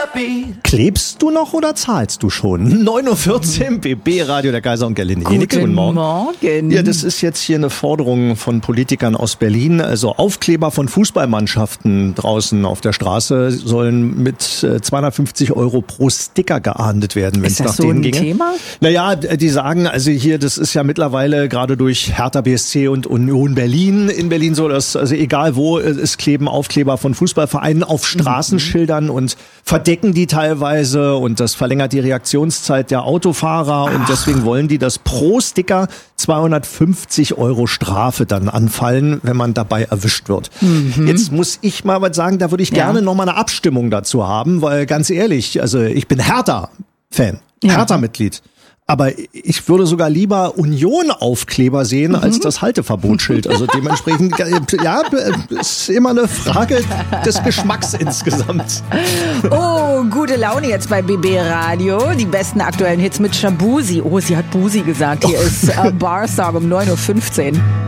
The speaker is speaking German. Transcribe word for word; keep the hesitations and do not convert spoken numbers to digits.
Klebst du noch oder zahlst du schon? neun Uhr vierzehn, B B Radio, der Kaiser und Gerlinde. Guten, Guten Morgen. Morgen. Ja, das ist jetzt hier eine Forderung von Politikern aus Berlin. Also Aufkleber von Fußballmannschaften draußen auf der Straße sollen mit zweihundertfünfzig Euro pro Sticker geahndet werden, wenn es nach so denen ein ginge. Thema? Naja, die sagen, also hier, das ist ja mittlerweile gerade durch Hertha B S C und Union Berlin. In Berlin so, dass also egal wo, es kleben Aufkleber von Fußballvereinen auf Straßenschildern mhm. und verdecken die teilweise und das verlängert die Reaktionszeit der Autofahrer und deswegen wollen die, dass pro Sticker zweihundertfünfzig Euro Strafe dann anfallen, wenn man dabei erwischt wird. Mhm. Jetzt muss ich mal was sagen, da würde ich gerne ja. noch mal eine Abstimmung dazu haben, weil ganz ehrlich, also ich bin Hertha-Fan, ja. Hertha-Mitglied. Aber ich würde sogar lieber Union-Aufkleber sehen als mhm. das Halteverbotsschild. Also dementsprechend, ja, ist immer eine Frage des Geschmacks insgesamt. Oh, gute Laune jetzt bei B B Radio. Die besten aktuellen Hits mit Shabuzi. Oh, sie hat Busi gesagt. Hier ist äh, Bar Song um neun Uhr fünfzehn.